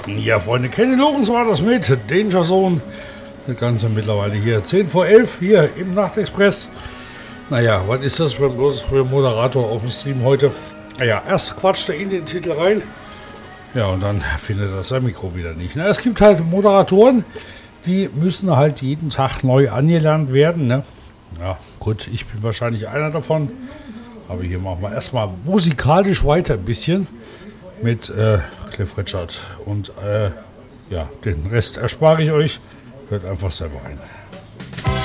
Ja, Freunde, Kenny Lorenz war das mit Danger Zone. Das Ganze mittlerweile hier 10 vor 11 hier im Nachtexpress. Naja, was ist das für ein Moderator auf dem Stream heute? Naja, erst quatscht er in den Titel rein. Ja, und dann findet er sein Mikro wieder nicht. Na, es gibt halt Moderatoren, die müssen halt jeden Tag neu angelernt werden. Ne? Ja, gut, ich bin wahrscheinlich einer davon. Aber hier machen wir erstmal musikalisch weiter ein bisschen mit Cliff Richard. Und ja, den Rest erspare ich euch. Hört einfach selber rein.